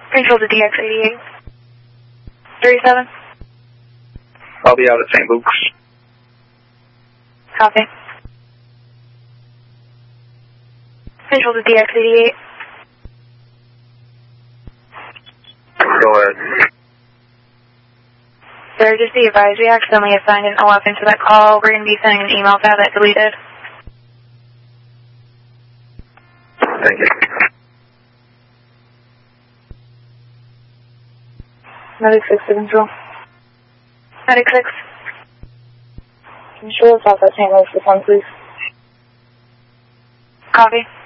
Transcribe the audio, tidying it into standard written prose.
Control to DX88. 37. I'll be out at St. Luke's. Copy. Control to DX88. Go ahead. Sir, just be advised, we accidentally assigned an OF into that call. We're going to be sending an email to have that deleted. Thank you. 96 to control. 96. Can you show us off that St. Louis for fun, please? Copy.